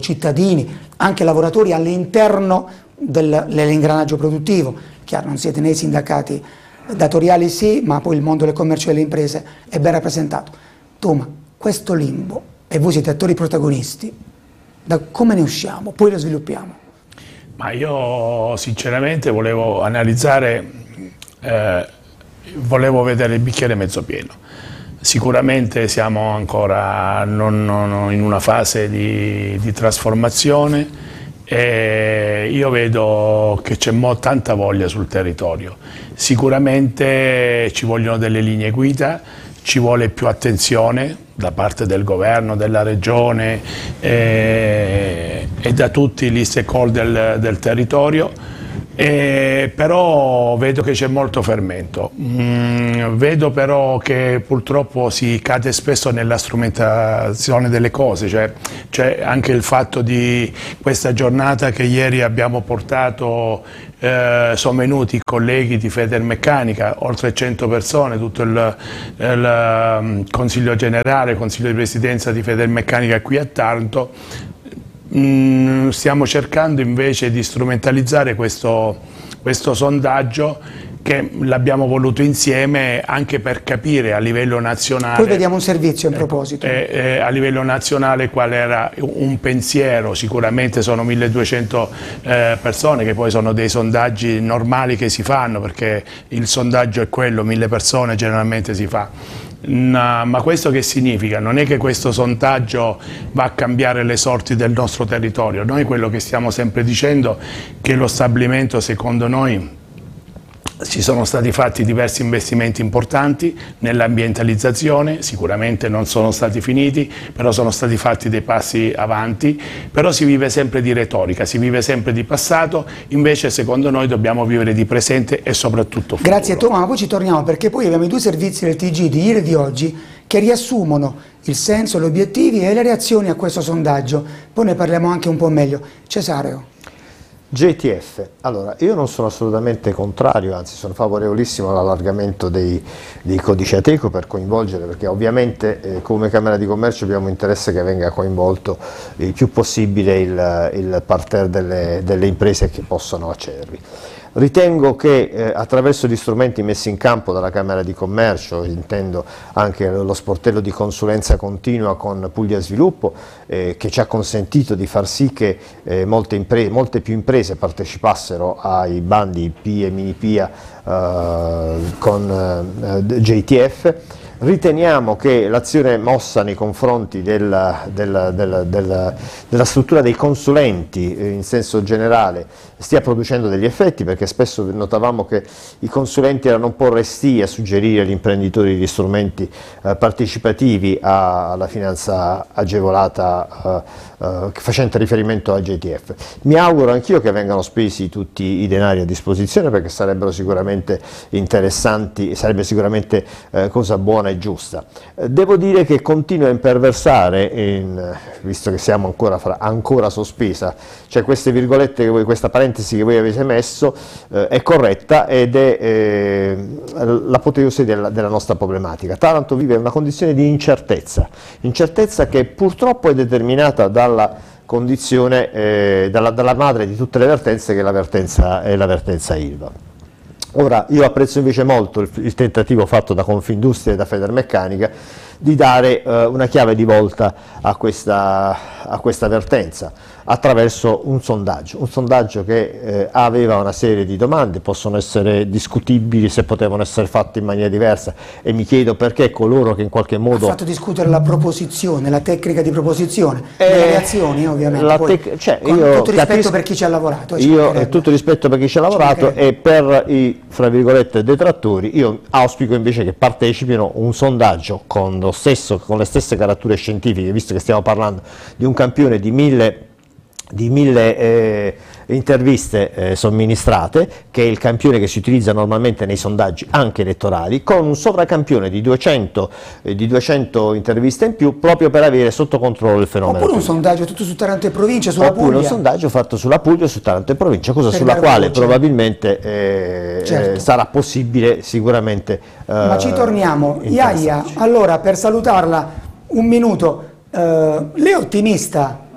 cittadini, anche lavoratori all'interno dell'ingranaggio produttivo. Chiaro, non siete nei sindacati datoriali sì, ma poi il mondo del commercio e delle imprese è ben rappresentato. Toma, questo limbo, e voi siete attori protagonisti, da come ne usciamo? Poi lo sviluppiamo. Ma io sinceramente volevo analizzare, volevo vedere il bicchiere mezzo pieno. Sicuramente siamo ancora in una fase di trasformazione e io vedo che c'è tanta voglia sul territorio. Sicuramente ci vogliono delle linee guida, ci vuole più attenzione da parte del governo, della regione e da tutti gli stakeholder del territorio. Però vedo che c'è molto fermento, vedo però che purtroppo si cade spesso nella strumentazione delle cose, cioè c'è anche il fatto di questa giornata che ieri abbiamo portato, sono venuti i colleghi di Federmeccanica, oltre 100 persone, tutto il Consiglio Generale, il Consiglio di Presidenza di Federmeccanica qui a Taranto. Stiamo cercando invece di strumentalizzare questo sondaggio, che l'abbiamo voluto insieme anche per capire a livello nazionale. Poi vediamo un servizio in proposito. A livello nazionale qual era un pensiero. Sicuramente sono 1200 persone, che poi sono dei sondaggi normali che si fanno, perché il sondaggio è quello, 1000 persone generalmente si fa. No, ma questo che significa? Non è che questo sondaggio va a cambiare le sorti del nostro territorio. Noi quello che stiamo sempre dicendo è che lo stabilimento, secondo noi, ci sono stati fatti diversi investimenti importanti nell'ambientalizzazione, sicuramente non sono stati finiti, però sono stati fatti dei passi avanti, però si vive sempre di retorica, si vive sempre di passato, invece secondo noi dobbiamo vivere di presente e soprattutto futuro. Grazie Toma, ma poi ci torniamo, perché poi abbiamo i due servizi del TG di ieri e di oggi che riassumono il senso, gli obiettivi e le reazioni a questo sondaggio, poi ne parliamo anche un po' meglio. Cesareo. JTF, allora io non sono assolutamente contrario, anzi sono favorevolissimo all'allargamento dei codici Ateco per coinvolgere, perché ovviamente come Camera di Commercio abbiamo interesse che venga coinvolto il più possibile il parterre delle imprese che possano accedervi. Ritengo che attraverso gli strumenti messi in campo dalla Camera di Commercio, intendo anche lo sportello di consulenza continua con Puglia Sviluppo, che ci ha consentito di far sì che molte più imprese partecipassero ai bandi PIA e mini PIA con JTF, riteniamo che l'azione mossa nei confronti della struttura dei consulenti in senso generale stia producendo degli effetti, perché spesso notavamo che i consulenti erano un po' restii a suggerire agli imprenditori gli strumenti partecipativi alla finanza agevolata facente riferimento a JTF. Mi auguro anch'io che vengano spesi tutti i denari a disposizione, perché sarebbero sicuramente interessanti, sarebbe sicuramente cosa buona e giusta. Devo dire che continua a imperversare, visto che siamo ancora sospesa, cioè queste virgolette che voi, questa parentesi che voi avete messo è corretta ed è l'apoteosi della nostra problematica. Taranto vive una condizione di incertezza che purtroppo è determinata dalla condizione, dalla madre di tutte le vertenze, che è la vertenza Ilva. Ora, io apprezzo invece molto il tentativo fatto da Confindustria e da Federmeccanica di dare una chiave di volta a questa vertenza attraverso un sondaggio che aveva una serie di domande, possono essere discutibili se potevano essere fatte in maniera diversa, e mi chiedo perché coloro che in qualche modo... Ha fatto discutere la proposizione, la tecnica di proposizione, le reazioni ovviamente, con tutto rispetto per chi ci ha lavorato. Tutto rispetto per chi ci ha lavorato, e per i, fra virgolette, detrattori, io auspico invece che partecipino a un sondaggio con le stesse carature scientifiche, visto che stiamo parlando di un campione di 1000 interviste somministrate, che è il campione che si utilizza normalmente nei sondaggi anche elettorali, con un sovracampione di 200 interviste in più, proprio per avere sotto controllo il fenomeno. Oppure un sondaggio tutto su Taranto e provincia, sulla Puglia. Oppure un sondaggio fatto sulla Puglia, su Taranto e provincia, cosa sulla quale probabilmente sarà possibile sicuramente. Ma ci torniamo. Iaia, allora, per salutarla un minuto, lei è ottimista